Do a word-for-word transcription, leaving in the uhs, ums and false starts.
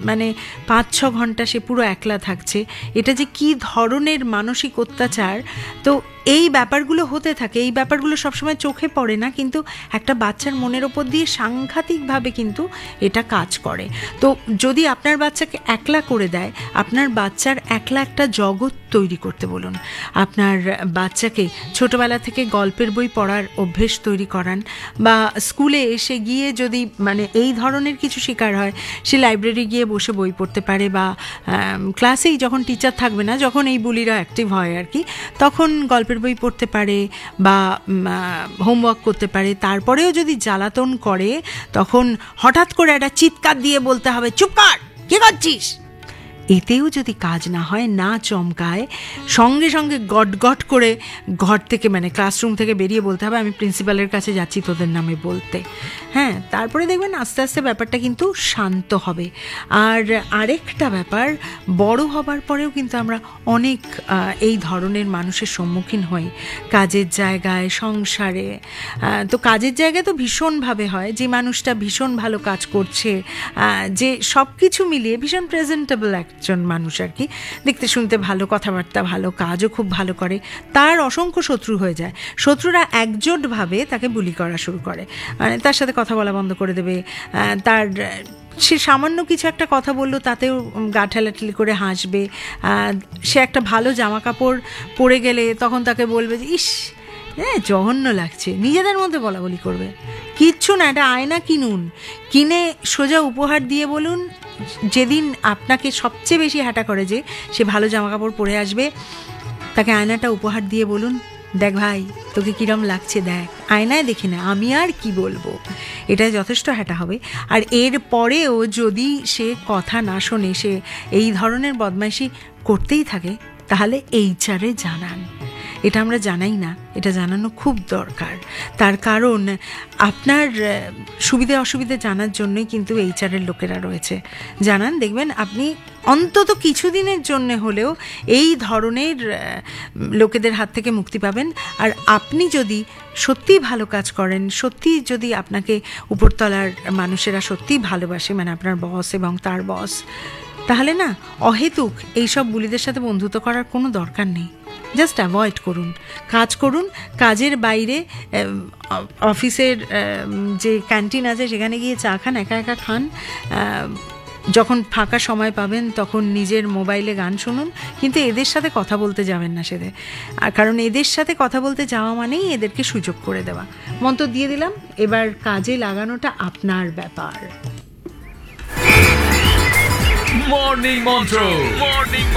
মানে পাঁচ ছ ঘন্টা সে পুরো একলা থাকছে, এটা যে কী ধরনের মানসিক অত্যাচার। তো এই ব্যাপারগুলো হতে থাকে, এই ব্যাপারগুলো সবসময় চোখে পড়ে না, কিন্তু একটা বাচ্চার মনের ওপর দিয়ে সাংঘাতিকভাবে কিন্তু এটা কাজ করে। তো যদি আপনার বাচ্চাকে একলা করে দেয়, আপনার বাচ্চার একলা একটা জগৎ তৈরি করতে বলুন। আপনার বাচ্চাকে ছোটবেলা থেকে গল্পের বই পড়ার অভ্যেস তৈরি করান, বা স্কুলে এসে গিয়ে যদি মানে এই ধরনের কিছু শিকার হয়, সে লাইব্রেরি গিয়ে বসে বই পড়তে পারে, বা ক্লাসেই যখন টিচার থাকবে না, যখন এই বুলিরা অ্যাক্টিভ হয় আর কি, তখন গল্পের বই পড়তে পারে বা হোমওয়ার্ক করতে পারে। তারপরেও যদি জ্বালাতন করে, তখন হঠাৎ করে একটা চিৎকার দিয়ে বলতে হবে, চুপ কর, কি করছিস। এতেও যদি কাজ না হয়, না চমকায়, সঙ্গে সঙ্গে গট গট করে ঘর থেকে মানে ক্লাসরুম থেকে বেরিয়ে বলতে হবে, আমি প্রিন্সিপালের কাছে যাচ্ছি তোদের নামে বলতে। হ্যাঁ, তারপরে দেখবেন আস্তে আস্তে ব্যাপারটা কিন্তু শান্ত হবে। আর আরেকটা ব্যাপার, বড় হবার পরেও কিন্তু আমরা অনেক এই ধরনের মানুষের সম্মুখীন হই কাজের জায়গায়, সংসারে। তো কাজের জায়গায় তো ভীষণভাবে হয়, যে মানুষটা ভীষণ ভালো কাজ করছে, যে সব কিছু মিলিয়ে ভীষণ প্রেজেন্টেবল একজন মানুষ আর কি, দেখতে শুনতে ভালো, কথাবার্তা ভালো, কাজও খুব ভালো করে, তার অসংখ্য শত্রু হয়ে যায়। শত্রুরা একজোটভাবে তাকে বুলি করা শুরু করে, মানে তার সাথে কথা বলা বন্ধ করে দেবে। তার সে সামান্য কিছু একটা কথা বললো তাতেও গা ঠেলাঠেলি করে হাসবে। সে একটা ভালো জামা কাপড় পরে গেলে তখন তাকে বলবে যে ইস, হ্যাঁ জঘন্য লাগছে, নিজেদের মধ্যে বলা বলি করবে। কিচ্ছু না, একটা আয়না কিনুন, কিনে সোজা উপহার দিয়ে বলুন, যেদিন আপনাকে সবচেয়ে বেশি হাঁটা করে যে সে ভালো জামা কাপড় পরে আসবে, তাকে আয়নাটা উপহার দিয়ে বলুন, দেখ ভাই তোকে কিরম লাগছে, দেখ আয়নায় দেখে না, আমি আর কি বলবো। এটা যথেষ্ট হাঁটা হবে। আর এর পরেও যদি সে কথা না শোনে, সে এই ধরনের বদমাইশি করতেই থাকে, তাহলে এইচআরে জানান। এটা আমরা জানাই না, এটা জানানো খুব দরকার। তার কারণ আপনার সুবিধে অসুবিধে জানার জন্যই কিন্তু এইচআরের লোকেরা রয়েছে। জানান, দেখবেন আপনি অন্তত কিছুদিনের জন্য হলেও এই ধরনের লোকেদের হাত থেকে মুক্তি পাবেন। আর আপনি যদি সত্যিই ভালো কাজ করেন, সত্যি যদি আপনাকে উপরতলার মানুষেরা সত্যিই ভালোবাসে, মানে আপনার বস এবং তার বস, তাহলে না অহেতুক এইসব বুলিদের সাথে বন্ধুত্ব করার কোনো দরকার নেই। জাস্ট অ্যাভয়েড করুন, কাজ করুন। কাজের বাইরে অফিসের যে ক্যান্টিন আছে সেখানে গিয়ে চা খান, একা একা খান। যখন ফাঁকা সময় পাবেন তখন নিজের মোবাইলে গান শুনুন, কিন্তু এদের সাথে কথা বলতে যাবেন না সেদের। আর কারণ এদের সাথে কথা বলতে যাওয়া মানেই এদেরকে সুযোগ করে দেওয়া। মন্ত্র দিয়ে দিলাম, এবার কাজে লাগানোটা আপনার ব্যাপার। মর্নিং মন্ত্র, মর্নিং